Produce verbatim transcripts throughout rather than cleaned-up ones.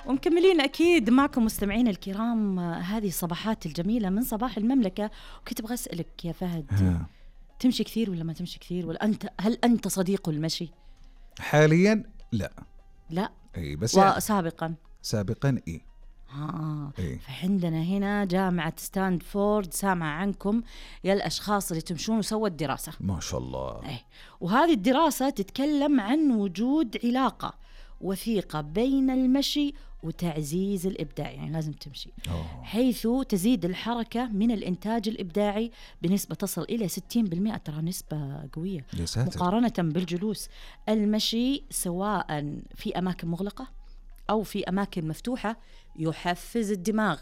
ومكملين أكيد معكم مستمعين الكرام هذه الصباحات الجميلة من صباح المملكة. وكنت أبغى أسألك يا فهد ها. تمشي كثير ولا ما تمشي كثير؟ ولا أنت هل أنت صديق المشي؟ حاليا لا لا اي بس وسابقا يعني سابقا اي آه. إيه؟ فعندنا هنا جامعة ستانفورد سامع عنكم يا الأشخاص اللي تمشون وسوت دراسة ما شاء الله. إيه؟ وهذه الدراسة تتكلم عن وجود علاقة وثيقة بين المشي وتعزيز الإبداع، يعني لازم تمشي أوه. حيث تزيد الحركة من الإنتاج الإبداعي بنسبة تصل إلى ستين بالمئة، ترى نسبة قوية مقارنة بالجلوس. المشي سواء في أماكن مغلقة أو في أماكن مفتوحة يحفز الدماغ.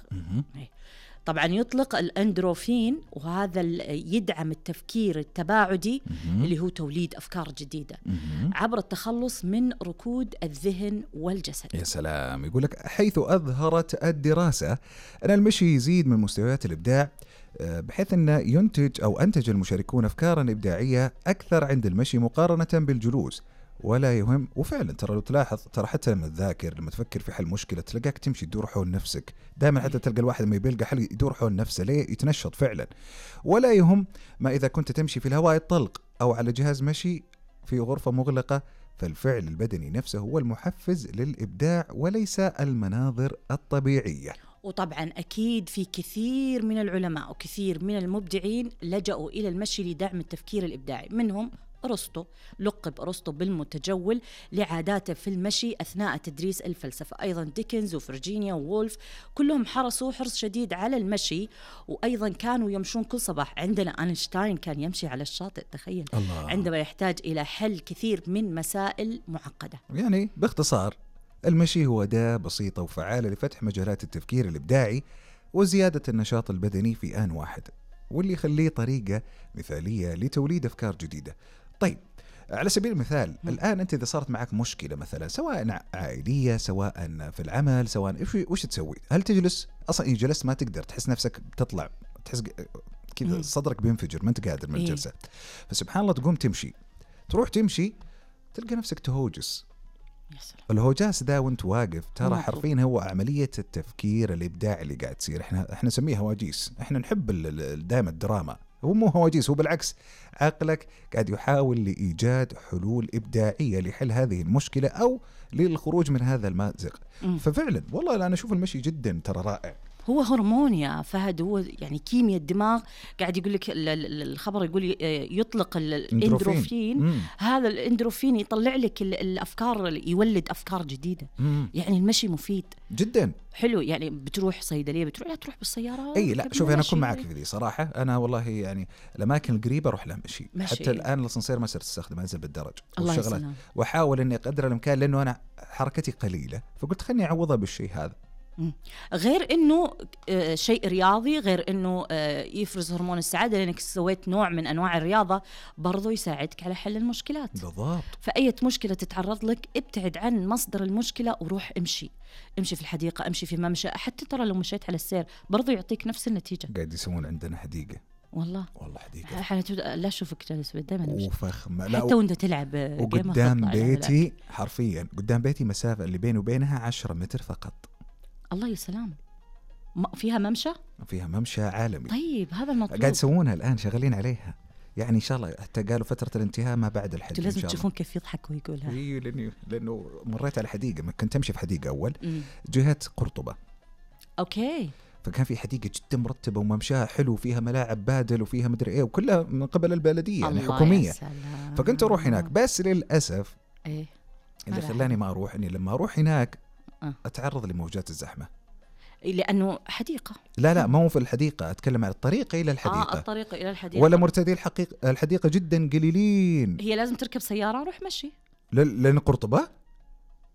طبعا يطلق الأندروفين وهذا يدعم التفكير التباعدي اللي هو توليد أفكار جديدة عبر التخلص من ركود الذهن والجسد. يا سلام. يقولك حيث أظهرت الدراسة أن المشي يزيد من مستويات الإبداع بحيث أن ينتج أو أنتج المشاركون أفكارا إبداعية أكثر عند المشي مقارنة بالجلوس. ولا يهم. وفعلا ترى لو تلاحظ ترى حتى لما تذاكر لما تفكر في حل مشكلة تلقاك تمشي تدور حول نفسك دائما، حتى تلقى الواحد ما يبلغ حل يدور حول نفسه ليه يتنشط فعلا. ولا يهم ما إذا كنت تمشي في الهواء الطلق أو على جهاز مشي في غرفة مغلقة، فالفعل البدني نفسه هو المحفز للإبداع وليس المناظر الطبيعية. وطبعا أكيد في كثير من العلماء وكثير من المبدعين لجأوا إلى المشي لدعم التفكير الإبداعي، منهم أرسطو، لقب أرسطو بالمتجول لعاداته في المشي أثناء تدريس الفلسفة. أيضا ديكنز وفرجينيا وولف كلهم حرصوا حرص شديد على المشي، وأيضا كانوا يمشون كل صباح. عندنا أينشتاين كان يمشي على الشاطئ، تخيل الله. عندما يحتاج إلى حل كثير من مسائل معقدة. يعني باختصار المشي هو أداة بسيطة وفعالة لفتح مجالات التفكير الإبداعي وزيادة النشاط البدني في آن واحد، واللي يخليه طريقة مثالية لتوليد أفكار جديدة. طيب على سبيل المثال م. الآن أنت إذا صارت معك مشكلة مثلا سواء عائلية سواء في العمل سواء وش تسوي؟ هل تجلس؟ أصلا إيه جلست ما تقدر، تحس نفسك بتطلع، تحس كذا صدرك بينفجر ما أنت قادر من الجلسة. فسبحان الله تقوم تمشي، تروح تمشي تلقى نفسك تهوجس. الهوجاس ده وانت واقف ترى حرفيا هو عملية التفكير الإبداعي اللي قاعد تصير. احنا احنا نسميها هواجيس، احنا نحب دائما الدراما، هو مو هواجيس، هو بالعكس عقلك قاعد يحاول لإيجاد حلول إبداعية لحل هذه المشكلة أو للخروج من هذا المأزق. ففعلا والله أنا أشوف المشي جدا ترى رائع. هو هرمون يا فهد، هو يعني كيمياء الدماغ. قاعد يقول لك الخبر يقول يطلق الاندروفين، هذا الاندروفين يطلع لك الافكار، يولد افكار جديده. مم. يعني المشي مفيد جدا، حلو. يعني بتروح صيدليه بتروح لا تروح بالسياره. اي لا شوف انا اكون معك في ذي صراحه، انا والله يعني الاماكن القريبه اروح لها مشي. حتى الان الاسانسير ما صرت استخدم، انزل بالدرج والشغلات، واحاول اني قدر الامكان لانه انا حركتي قليله، فقلت خلني اعوضها بالشيء هذا. غير انه شيء رياضي، غير انه يفرز هرمون السعاده لانك سويت نوع من انواع الرياضه، برضو يساعدك على حل المشكلات. بالضبط. فاي مشكله تتعرض لك ابتعد عن مصدر المشكله وروح امشي، امشي في الحديقه، امشي في ممشى، حتى ترى لو مشيت على السير برضو يعطيك نفس النتيجه. قاعد يسوون عندنا حديقه والله والله حديقه لا اشوفك جالس دائما وفخمه، حتى وانت تلعب وقدام بيتي حرفيا قدام بيتي مسافه اللي بيني وبينها عشرة متر فقط. الله يسلام. فيها ممشى؟ فيها ممشى عالمي. طيب هذا المطلوب. قاعد يسوونها الآن، شغالين عليها يعني إن شاء الله، حتى قالوا فترة الانتهاء ما بعد الحديقة. لازم تشوفون كيف يضحك ويقولها. إيه لأنه لأنه مريت على حديقة، ما كنت أمشي في حديقة أول م. جهة قرطبة. أوكي. فكان في حديقة جدا مرتبة وممشاها حلو، فيها ملاعب بادل وفيها مدري إيه، وكلها من قبل البلدية يعني حكومية. فكنت أروح هناك، بس للأسف إيه اللي خلاني ما أروح إني لما أروح هناك أتعرض لموجات الزحمة لأنه حديقة. لا لا ما هو في الحديقة، أتكلم عن الطريق إلى الحديقة. آه الطريق إلى الحديقة. ولا مرتدي الحقيقة الحديقة جدا قليلين. هي لازم تركب سيارة، روح مشي. لأن قرطبة